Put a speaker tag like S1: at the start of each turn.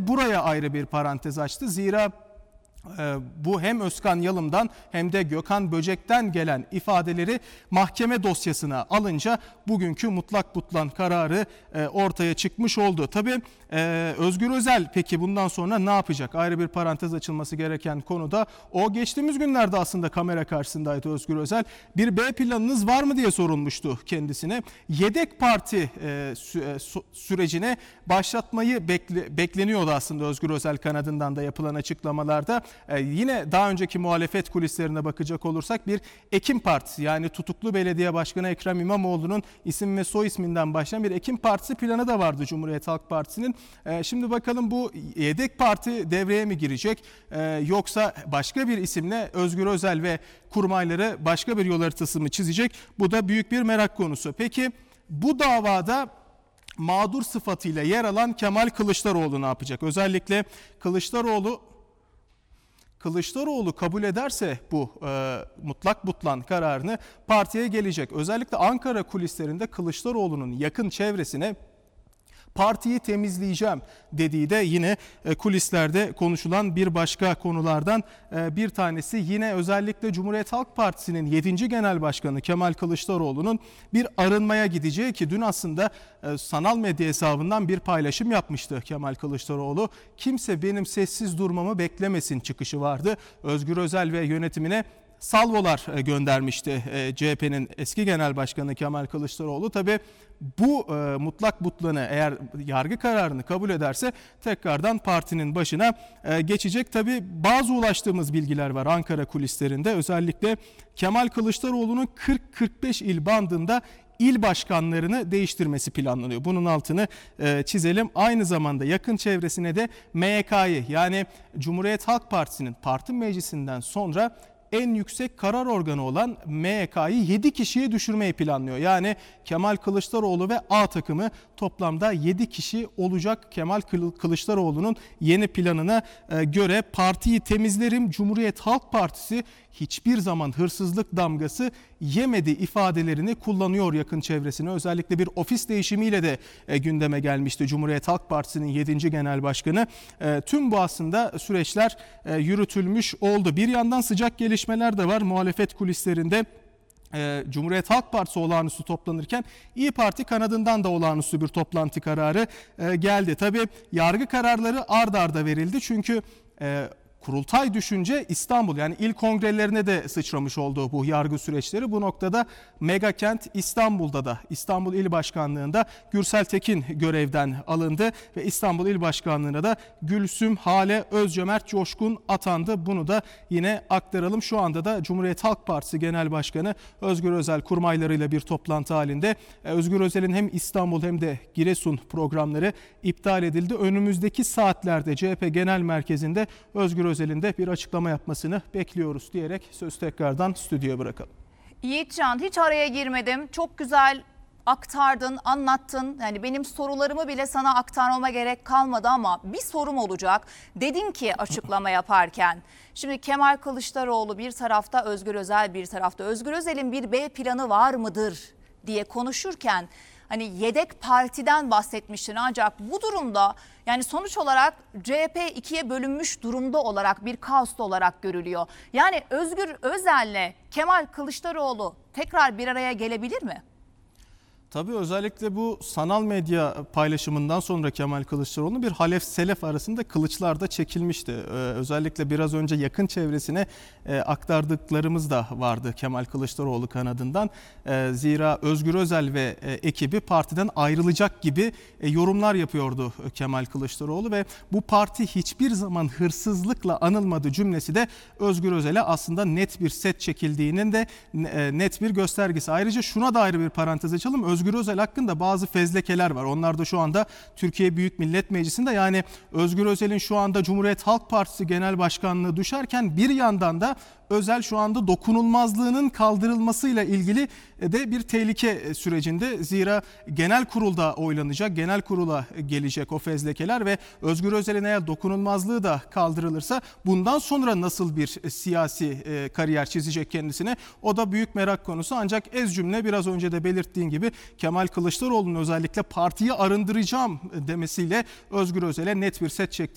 S1: buraya ayrı bir parantez açtı. Zira bu hem Özkan Yalım'dan hem de Gökhan Böcek'ten gelen ifadeleri mahkeme dosyasına alınca bugünkü mutlak butlan kararı ortaya çıkmış oldu. Tabii Özgür Özel peki bundan sonra ne yapacak? Ayrı bir parantez açılması gereken konu da o. Geçtiğimiz günlerde aslında kamera karşısındaydı Özgür Özel. Bir B planınız var mı diye sorulmuştu kendisine. Yedek parti sürecine başlatmayı bekleniyordu aslında Özgür Özel kanadından da yapılan açıklamalarda. Yine daha önceki muhalefet kulislerine bakacak olursak bir Ekim Partisi, yani tutuklu belediye başkanı Ekrem İmamoğlu'nun isim ve soy isminden başlayan bir Ekim Partisi planı da vardı Cumhuriyet Halk Partisi'nin. Şimdi bakalım bu yedek parti devreye mi girecek yoksa başka bir isimle Özgür Özel ve kurmayları başka bir yol haritası mı çizecek? Bu da büyük bir merak konusu. Peki bu davada mağdur sıfatıyla yer alan Kemal Kılıçdaroğlu ne yapacak? Özellikle Kılıçdaroğlu kabul ederse bu mutlak butlan kararını partiye gelecek. Özellikle Ankara kulislerinde Kılıçdaroğlu'nun yakın çevresine partiyi temizleyeceğim dediği de yine kulislerde konuşulan bir başka konulardan bir tanesi. Yine özellikle Cumhuriyet Halk Partisi'nin 7. Genel Başkanı Kemal Kılıçdaroğlu'nun bir arınmaya gideceği, ki dün aslında sanal medya hesabından bir paylaşım yapmıştı Kemal Kılıçdaroğlu. Kimse benim sessiz durmamı beklemesin çıkışı vardı. Özgür Özel ve yönetimine salvolar göndermişti CHP'nin eski genel başkanı Kemal Kılıçdaroğlu. Tabii bu mutlak butlanı eğer yargı kararını kabul ederse tekrardan partinin başına geçecek. Tabii bazı ulaştığımız bilgiler var Ankara kulislerinde. Özellikle Kemal Kılıçdaroğlu'nun 40-45 il bandında il başkanlarını değiştirmesi planlanıyor. Bunun altını çizelim. Aynı zamanda yakın çevresine de MYK'yı, yani Cumhuriyet Halk Partisi'nin parti meclisinden sonra en yüksek karar organı olan MYK'yı 7 kişiye düşürmeyi planlıyor. Yani Kemal Kılıçdaroğlu ve A takımı toplamda 7 kişi olacak. Kemal Kılıçdaroğlu'nun yeni planına göre partiyi temizlerim, Cumhuriyet Halk Partisi hiçbir zaman hırsızlık damgası yemedi ifadelerini kullanıyor yakın çevresine. Özellikle bir ofis değişimiyle de gündeme gelmişti Cumhuriyet Halk Partisi'nin 7. Genel Başkanı. Tüm bu aslında süreçler yürütülmüş oldu. Bir yandan sıcak gelişmeler de var muhalefet kulislerinde. Cumhuriyet Halk Partisi olağanüstü toplanırken İYİ Parti kanadından da olağanüstü bir toplantı kararı geldi. Tabii yargı kararları ard arda verildi çünkü kurultay düşünce İstanbul, yani il kongrelerine de sıçramış olduğu bu yargı süreçleri. Bu noktada megakent İstanbul'da da, İstanbul İl Başkanlığı'nda Gürsel Tekin görevden alındı ve İstanbul İl Başkanlığı'na da Gülsüm Hale Özcömert Coşkun atandı. Bunu da yine aktaralım. Şu anda da Cumhuriyet Halk Partisi Genel Başkanı Özgür Özel kurmaylarıyla bir toplantı halinde. Özgür Özel'in hem İstanbul hem de Giresun programları iptal edildi. Önümüzdeki saatlerde CHP Genel Merkezi'nde Özgür Özel'in de bir açıklama yapmasını bekliyoruz diyerek söz tekrardan stüdyoya bırakalım.
S2: Yiğitcan, hiç araya girmedim. Çok güzel aktardın, anlattın. Yani benim sorularımı bile sana aktarmama gerek kalmadı ama bir sorum olacak. Dedin ki açıklama yaparken, şimdi Kemal Kılıçdaroğlu bir tarafta, Özgür Özel bir tarafta. Özgür Özel'in bir B planı var mıdır diye konuşurken hani yedek partiden bahsetmiştin, ancak bu durumda yani sonuç olarak CHP ikiye bölünmüş durumda olarak, bir kaos olarak görülüyor. Yani Özgür Özel'le Kemal Kılıçdaroğlu tekrar bir araya gelebilir mi?
S1: Tabii özellikle bu sanal medya paylaşımından sonra Kemal Kılıçdaroğlu'nun bir halef selef arasında kılıçlar da çekilmişti. Özellikle biraz önce yakın çevresine aktardıklarımız da vardı Kemal Kılıçdaroğlu kanadından. Zira Özgür Özel ve ekibi partiden ayrılacak gibi yorumlar yapıyordu Kemal Kılıçdaroğlu ve bu parti hiçbir zaman hırsızlıkla anılmadı cümlesi de Özgür Özel'e aslında net bir set çekildiğinin de net bir göstergesi. Ayrıca şuna da ayrı bir parantez açalım. Özgür Özel hakkında bazı fezlekeler var. Onlar da şu anda Türkiye Büyük Millet Meclisi'nde, yani Özgür Özel'in şu anda Cumhuriyet Halk Partisi Genel Başkanlığı düşerken bir yandan da Özel şu anda dokunulmazlığının kaldırılmasıyla ilgili de bir tehlike sürecinde. Zira genel kurulda oylanacak, genel kurula gelecek o fezlekeler ve Özgür Özel'in eğer dokunulmazlığı da kaldırılırsa bundan sonra nasıl bir siyasi kariyer çizecek kendisine, o da büyük merak konusu. Ancak ez cümle biraz önce de belirttiğin gibi Kemal Kılıçdaroğlu'nun özellikle partiyi arındıracağım demesiyle Özgür Özel'e net bir set çekti.